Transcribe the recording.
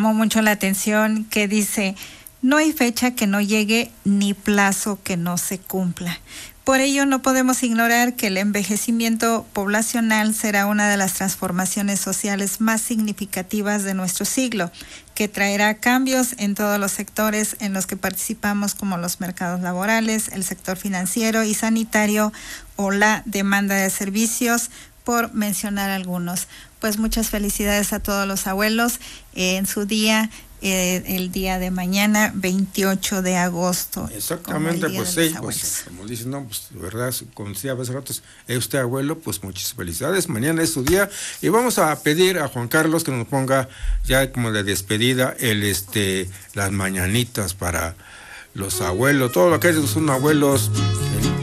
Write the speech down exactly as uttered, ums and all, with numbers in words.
llamó mucho la atención que dice: no hay fecha que no llegue ni plazo que no se cumpla. Por ello, no podemos ignorar que el envejecimiento poblacional será una de las transformaciones sociales más significativas de nuestro siglo, que traerá cambios en todos los sectores en los que participamos, como los mercados laborales, el sector financiero y sanitario o la demanda de servicios, por mencionar algunos. Pues muchas felicidades a todos los abuelos eh, en su día. Eh, el día de mañana, veintiocho de agosto. Exactamente, pues sí, pues, como dicen, no, pues de verdad, como decía a veces ratos, es usted abuelo, pues muchas felicidades, mañana es su día, y vamos a pedir a Juan Carlos que nos ponga ya como de despedida el este las mañanitas para los abuelos, todos aquellos que son abuelos,